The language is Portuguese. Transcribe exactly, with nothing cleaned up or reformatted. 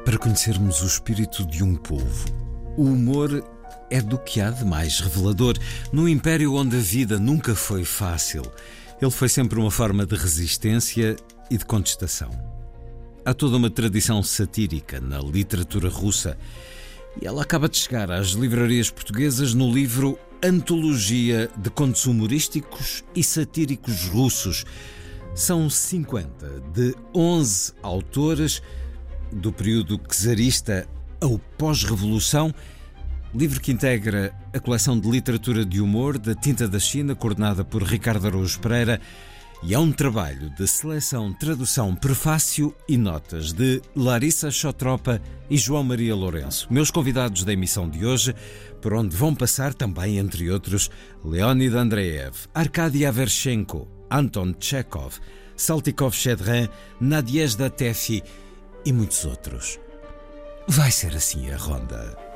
para conhecermos o espírito de um povo. O humor é do que há de mais revelador num império onde a vida nunca foi fácil. Ele foi sempre uma forma de resistência e de contestação. Há toda uma tradição satírica na literatura russa e ela acaba de chegar às livrarias portuguesas no livro Antologia de Contos Humorísticos e Satíricos Russos. São cinquenta de onze autores do período czarista ao pós-revolução, livro que integra a coleção de literatura de humor da Tinta da China, coordenada por Ricardo Araújo Pereira, e é um trabalho de seleção, tradução, prefácio e notas de Larissa Chotropa e João Maria Lourenço, meus convidados da emissão de hoje, por onde vão passar também, entre outros, Leonid Andreev, Arkady Avershenko, Anton Chekhov, Saltykov-Shchedrin, Nadezhda Teffi e muitos outros. Vai ser assim a ronda.